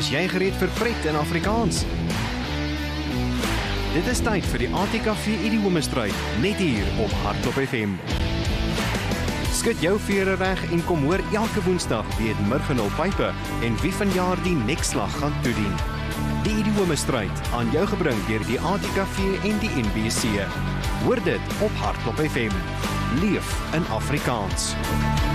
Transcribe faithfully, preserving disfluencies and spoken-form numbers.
Is jy gereed vir pret in Afrikaans? Dit is tyd vir die A T K V Idiomestryd, net hier op Hardop F M. Skud jou vere reg en kom hoor elke woensdag wie het Murgenol Pype en wie vanjaar die nekslag gaan toedien. Die Idiomestryd aan jou gebring deur die A T K V en die N B C. Hoor dit op Hardop F M. Leef in Afrikaans.